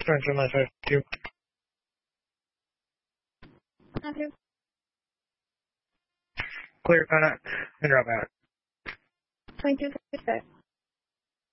Central 952. Positive. Clear contact and drop out. 2256.